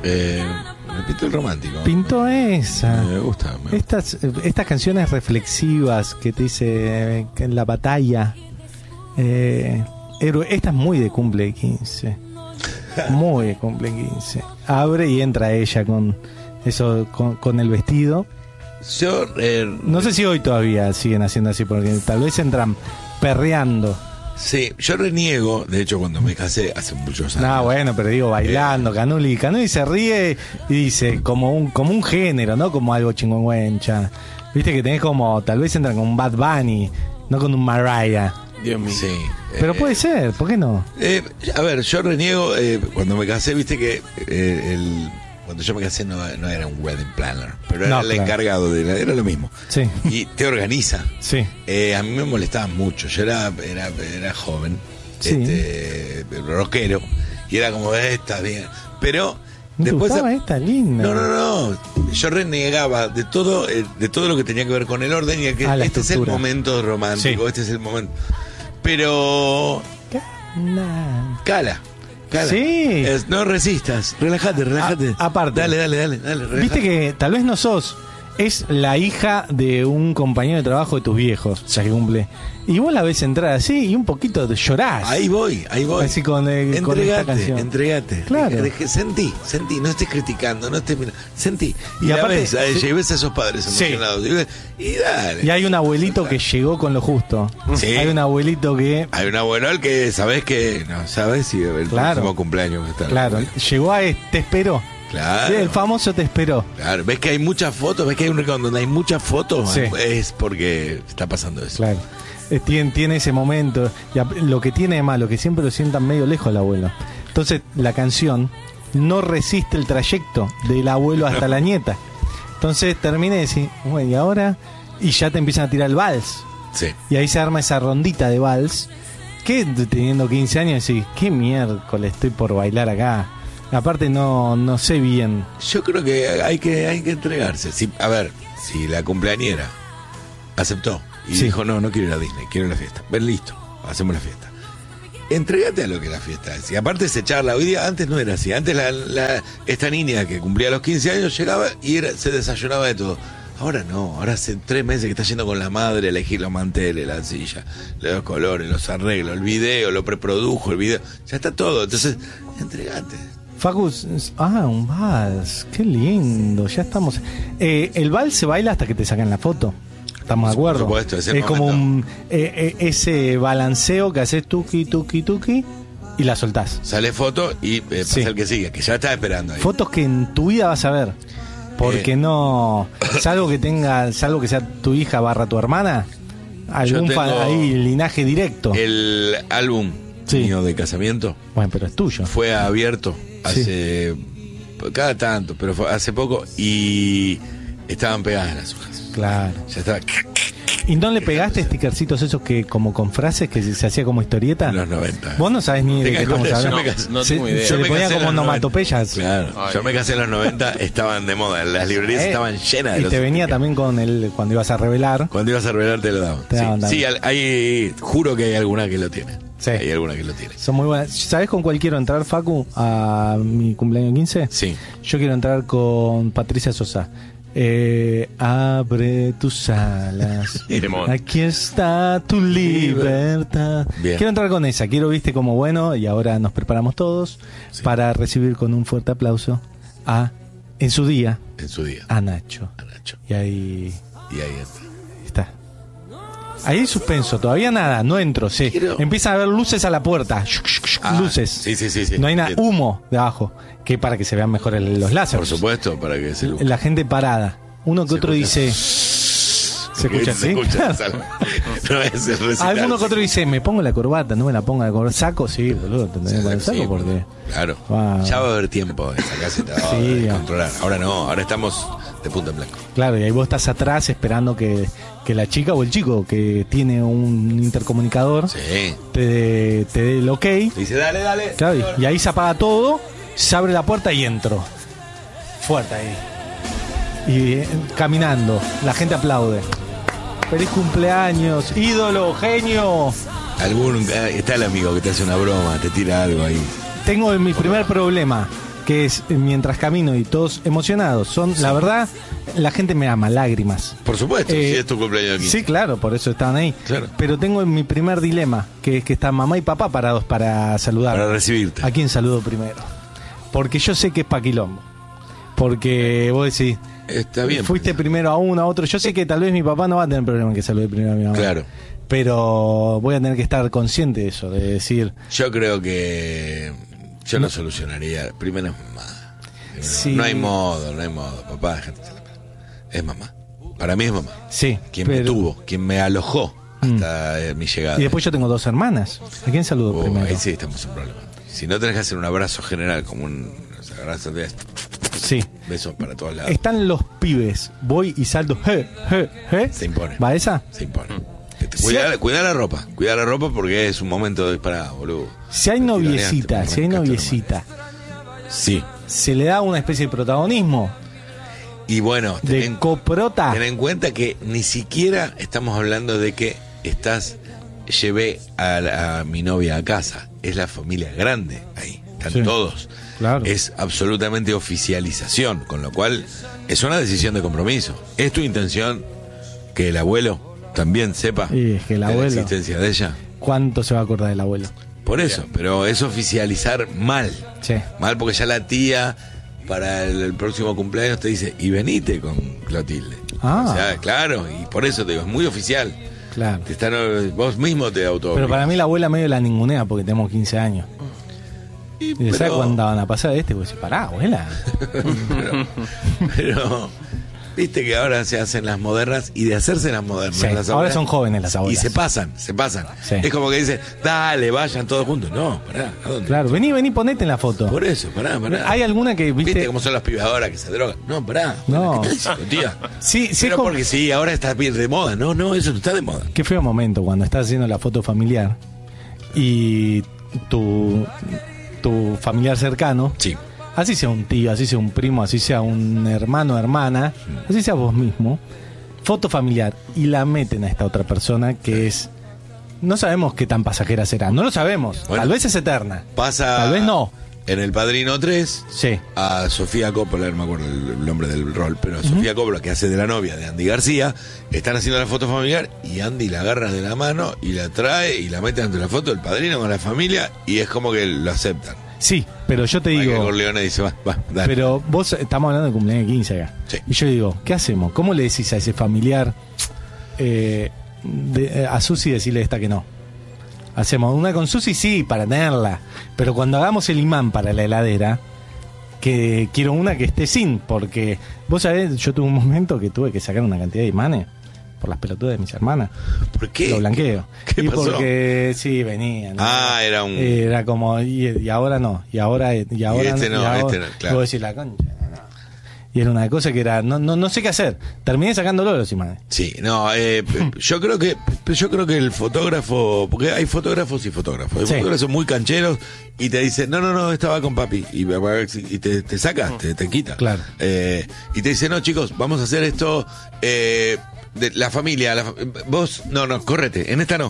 Me pintó el romántico. Pintó esa. Me gusta. Estas canciones reflexivas que te dice que en la batalla. Esta es muy de cumple 15. Muy de cumple 15. Abre y entra ella con eso, con el vestido. Yo no sé si hoy todavía siguen haciendo así, porque tal vez entran perreando. Sí, yo reniego, de hecho cuando me casé hace muchos años. No, bueno, pero digo, bailando, Canuli se ríe y dice como un género, ¿no? Como algo chingüengüencha. Viste que tenés como, tal vez entran con un Bad Bunny, no con un Mariah. Dios mío. Sí. Pero puede ser, ¿por qué no? A ver, yo reniego, cuando me casé, viste que cuando yo me casé no era un wedding planner, pero era el encargado era lo mismo. Sí. Y te organiza. Sí. A mí me molestaba mucho. Yo era joven, sí. Rockero, y era como esta bien. Pero ¿no después te gustaba esta linda? No. Yo renegaba de todo lo que tenía que ver con el orden y este es el momento romántico, sí. Este es el momento. Pero Cala. Sí. No resistas, relájate. Aparte. Dale. Viste que tal vez no sos. Es la hija de un compañero de trabajo de tus viejos, ya que cumple. Y vos la ves entrar así y un poquito llorás. Ahí voy. Así con esta canción. Entregate. Claro. Sentí, no estés criticando, no estés mirando. Sentí. Y aparte, ves a ella y ves a esos padres emocionados. Sí. Y dale. Y hay un abuelito que llegó con lo justo. Sí. Hay un abuelito que... Hay un abuelo al que sabes que... No, sabes si el próximo cumpleaños va a estar. Claro, llegó te esperó. Claro. El famoso te esperó. Claro, ves que hay muchas fotos, ves que hay un rincón donde hay muchas fotos, sí. Es porque está pasando eso. Claro. Tiene ese momento. Y lo que tiene de malo, que siempre lo sientan medio lejos el abuelo. Entonces la canción no resiste el trayecto del abuelo hasta la nieta. Entonces termina y decís, bueno, ¿y ahora? Y ya te empiezan a tirar el vals. Sí. Y ahí se arma esa rondita de vals. Que teniendo 15 años decís, ¿qué miércoles estoy por bailar acá? Aparte no sé bien. Yo creo que hay que entregarse. A ver, si la cumpleañera aceptó y dijo, no quiero ir a Disney, quiero la fiesta. Ven, listo, hacemos la fiesta. Entrégate a lo que la fiesta es. Y aparte se charla. Hoy día, antes no era así. Antes esta niña que cumplía los 15 años llegaba y se desayunaba de todo. Ahora no, ahora hace 3 meses que está yendo con la madre a elegir los manteles, la silla, los colores, los arreglos, el video, lo preprodujo, el video. Ya está todo. Entonces, entregate. Facus, un vals, qué lindo, ya estamos. El vals se baila hasta que te sacan la foto, estamos de acuerdo. Por supuesto, es como ese balanceo que haces tuki y la soltás. Sale foto y pasa el que sigue, que ya está esperando ahí. Fotos que en tu vida vas a ver, porque no, salvo que sea tu hija / tu hermana, algún ahí linaje directo. El álbum mío de casamiento, bueno, pero es tuyo. Fue abierto hace cada tanto, pero fue hace poco y estaban pegadas las hojas. Claro. Ya estaba. ¿Y no le pegaste stickercitos esos que como con frases que se hacía como historieta? En los 90. Vos no sabés ni de qué estamos hablando. No tengo idea. Se le ponía como onomatopeyas. Claro. Yo me casé en los 90, estaban de moda, las librerías estaban llenas de y te venía también con cuando ibas a revelar. Cuando ibas a revelar te lo daban. Sí, juro que hay alguna que lo tiene. Sí. Hay alguna que lo tiene. Son muy buenas. ¿Sabés con cuál quiero entrar, Facu, a mi cumpleaños 15? Sí. Yo quiero entrar con Patricia Sosa. Abre tus alas. Aquí está tu libertad. Bien. Quiero entrar con esa. Quiero, viste, como bueno. Y ahora nos preparamos todos para recibir con un fuerte aplauso en su día a Nacho. Y ahí está. Ahí hay suspenso, todavía nada, no entro, sí. Empiezan a haber luces a la puerta. Luces. Sí. No hay nada, humo debajo, que para que se vean mejor los láseres. Por supuesto, para que se la gente parada. Uno que otro dice. ¿Se escucha así? No es el recital. Alguno que otro dice, me pongo la corbata, no me la pongo la corbata. ¿Saco? Sí, boludo, te tenés que poner saco porque. Claro. Ya va a haber tiempo en esta casa de controlar. Ahora no, ahora estamos de punta en blanco. Claro, y ahí vos estás atrás esperando que la chica o el chico que tiene un intercomunicador te dé el ok. Dice, dale. Claro, y ahí se apaga todo, se abre la puerta y entro. Fuerte ahí. Y caminando, la gente aplaude. Feliz cumpleaños, ídolo, genio. Está el amigo que te hace una broma, te tira algo ahí. Tengo mi primer problema. que es Mientras camino y todos emocionados. Son, la verdad, la gente me ama, lágrimas. Por supuesto, si es tu cumpleaños de 15. Sí, claro, por eso estaban ahí. Claro. Pero tengo mi primer dilema, que es que están mamá y papá parados para saludar. Para recibirte. ¿A quién saludo primero? Porque yo sé que es paquilombo. Porque vos decís, está bien. Fuiste primero a uno, a otro. Yo sé que tal vez mi papá no va a tener problema en que salude primero a mi mamá. Claro. Pero voy a tener que estar consciente de eso, de decir... Yo creo que yo lo solucionaría. Primero es mamá. Sí. No hay modo, papá, es mamá. Para mí es mamá. Sí. Quien me tuvo, quien me alojó hasta mi llegada. Y después yo tengo 2 hermanas. ¿A quién saludo primero? Ahí sí estamos en problema. Si no tenés que hacer un abrazo general, como un abrazo de... Sí. Besos para todos lados. Están los pibes. Voy y salto. Se impone. ¿Va esa? Se impone. Cuida la ropa. Cuida la ropa porque es un momento de disparar, boludo. Si hay noviecita, sí. Se le da una especie de protagonismo. Y bueno, de coprota. Ten en cuenta que ni siquiera estamos hablando de que llevé a mi novia a casa. Es la familia grande ahí. Están todos. Claro. Es absolutamente oficialización, con lo cual es una decisión de compromiso. ¿Es tu intención que el abuelo también sepa es que el abuelo, la existencia de ella? ¿Cuánto se va a acordar del abuelo? Por eso, pero es oficializar mal. Sí. Mal porque ya la tía para el próximo cumpleaños te dice, y venite con Clotilde. O sea, claro, y por eso te digo, es muy oficial. Claro. Vos mismo te auto. Pero para mí la abuela medio la ningunea porque tenemos 15 años. ¿Y sabes cuándo van a pasar Pues se pará, abuela. pero viste que ahora se hacen las modernas y de hacerse las modernas. Sí, las ahora son jóvenes las abuelas. Y se pasan. Sí. Es como que dicen, dale, vayan todos juntos. No, pará, ¿a dónde? Claro, vení, ponete en la foto. Por eso, pará. Hay alguna que, ¿viste cómo son las pibas ahora que se drogan? No, pará. No. ¿Qué tal, tía? Sí, pero porque sí, ahora está bien de moda. No, eso no está de moda. Qué feo momento cuando estás haciendo la foto familiar y tu familiar cercano, sí, así sea un tío, así sea un primo, así sea un hermano, hermana, así sea vos mismo, foto familiar, y la meten a esta otra persona que es, no sabemos qué tan pasajera será, no lo sabemos, tal vez es eterna, tal vez no. En El Padrino 3, sí, a Sofía Coppola, no me acuerdo el nombre del rol, pero a Sofía Coppola, que hace de la novia de Andy García, están haciendo la foto familiar y Andy la agarra de la mano y la trae y la mete ante la foto del padrino con la familia y es como que lo aceptan. Sí, pero yo te digo... Corleone dice, va, dale. Pero vos, estamos hablando de cumpleaños de 15 acá. Sí. Y yo digo, ¿qué hacemos? ¿Cómo le decís a ese familiar a Susi decirle esta que no? Hacemos una con Susi, sí, para tenerla. Pero cuando hagamos el imán para la heladera, que quiero una que esté sin, porque vos sabés, yo tuve un momento que tuve que sacar una cantidad de imanes por las pelotudas de mis hermanas. ¿Por qué? Lo blanqueo. ¿Qué pasó? Porque sí, venían. Era un... Era como, y ahora no, y ahora no, claro. Vos decís la concha. Y era una cosa que era, no sé qué hacer. Terminé sacándolo los imanes. Sí, yo creo que el fotógrafo, porque hay fotógrafos y fotógrafos. Hay fotógrafos son muy cancheros y te dicen, no, estaba con papi. Y te sacas, te quita. Claro. Y te dicen, no, chicos, vamos a hacer esto, de la familia, vos, no, córrete, en esta no.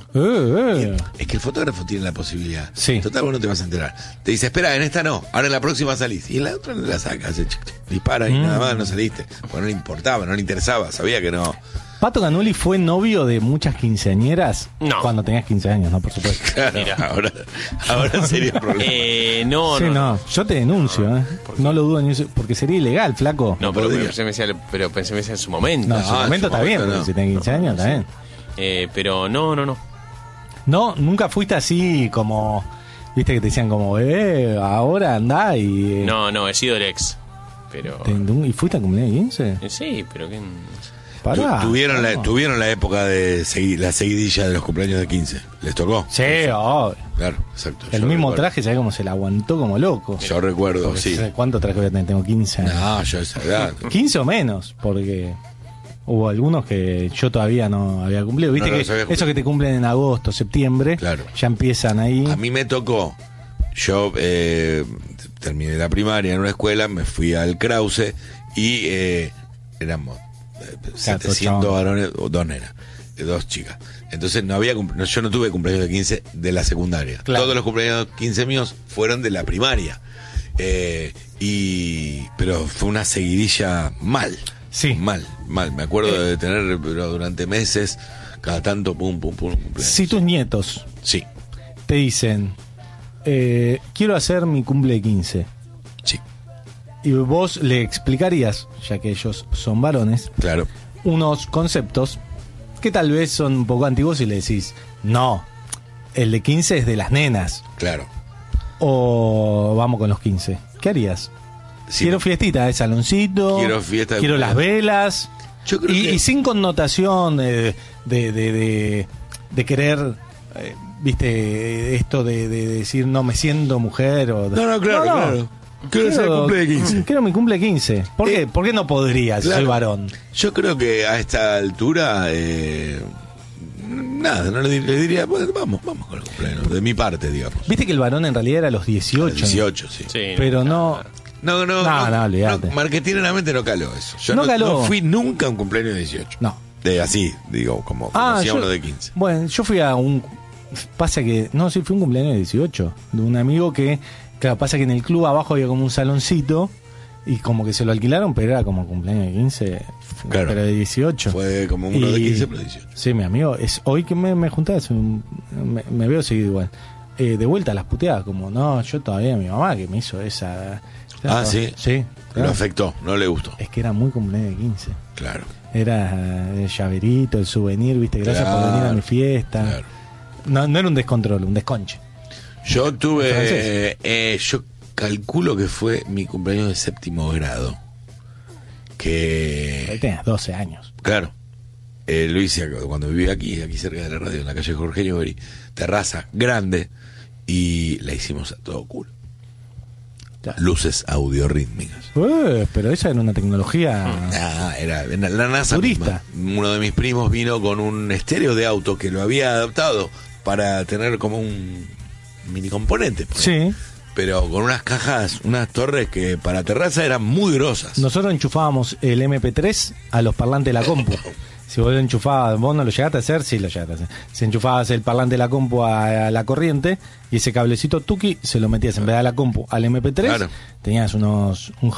Es que el fotógrafo tiene la posibilidad. Sí. Total, vos no te vas a enterar. Te dice, espera, en esta no, ahora en la próxima salís. Y en la otra no la sacas, dispara y nada más, no saliste. Pues no le importaba, no le interesaba, sabía que no. Pato Canoli fue novio de muchas quinceañeras. No. Cuando tenías 15 años, ¿no? Por supuesto. Claro, ahora sería el problema. No. Yo te denuncio, No lo dudo ni eso, porque sería ilegal, flaco. No, pero pensé me decía en su momento. No, en su momento está bien, porque si tenés 15 años está bien. Pero no. No, nunca fuiste así como, viste que te decían como, ahora andá y... No, he sido el ex. Pero... ¿Y fuiste a cumpleaños 15? Sí, pero que... Tuvieron la época de la seguidilla de los cumpleaños de 15. ¿Les tocó? Sí, obvio. Claro, exacto. El mismo traje, ¿sabes cómo se la aguantó como loco? Yo recuerdo, porque, sí. ¿Cuánto traje voy a tener? Tengo 15 años. No, yo esa edad. 15 o menos, porque hubo algunos que yo todavía no había cumplido. Viste que esos que te cumplen en agosto, septiembre, claro, ya empiezan ahí. A mí me tocó. Yo terminé la primaria en una escuela, me fui al Krause y éramos 700 varones, o dos chicas. Entonces yo no tuve cumpleaños de 15 de la secundaria. Claro. Todos los cumpleaños de 15 míos fueron de la primaria. Pero fue una seguidilla mal. Sí. Mal. Me acuerdo de tener pero durante meses, cada tanto, pum. Si tus nietos sí. te dicen, quiero hacer mi cumple 15. Sí. Y vos le explicarías, ya que ellos son varones, claro, unos conceptos que tal vez son un poco antiguos y le decís, no, el de 15 es de las nenas. Claro. O vamos con los 15. ¿Qué harías? Sí, quiero fiestita de saloncito, quiero las velas. Yo creo que... y sin connotación de querer, viste, esto de decir no me siento mujer. O... No, claro. Quiero hacer el cumple de 15. Quiero mi cumple 15. ¿Por qué? ¿Por qué no podría si soy varón? Yo creo que a esta altura... nada, no le diría, bueno, vamos con el cumpleaños, de mi parte, digamos. Viste que el varón en realidad era a los 18. 18, sí. Pero no... No, olvídate. Marketingeramente no caló eso. Yo no fui nunca a un cumpleaños de 18. No. Así, digo, como hacía uno de 15. Bueno, yo fui a un... Pasa que... No, sí, fui a un cumpleaños de 18. De un amigo que... Claro, pasa que en el club abajo había como un saloncito y como que se lo alquilaron, pero era como cumpleaños de 15, claro, pero de 18. Fue como uno de 15, pero 18. Sí, mi amigo, es hoy que me juntaba, me veo seguido igual. De vuelta a las puteadas, como, no, yo todavía mi mamá que me hizo esa... Sí. Sí. Claro. Lo afectó, no le gustó. Es que era muy cumpleaños de 15. Claro. Era el llaverito, el souvenir, viste, gracias por venir a mi fiesta. Claro. No era un descontrol, un desconche. Yo tuve, yo calculo que fue mi cumpleaños de 7º grado. Ahí tenías 12 años. Claro. Lo hice cuando vivía aquí cerca de la radio, en la calle Jorge Newbery, terraza grande, y la hicimos a todo culo. Luces audiorítmicas. Pero esa era una tecnología... Era la NASA turista. Misma. Uno de mis primos vino con un estéreo de auto que lo había adaptado para tener como un mini componente. Sí. Pero con unas cajas, unas torres que para terraza eran muy grosas. Nosotros enchufábamos el MP3 a los parlantes de la compu. Si vos lo enchufabas, vos no lo llegaste a hacer, sí lo llegaste a hacer. Si enchufabas el parlante de la compu a la corriente y ese cablecito tuki se lo metías en vez de a la compu al MP3, claro, tenías un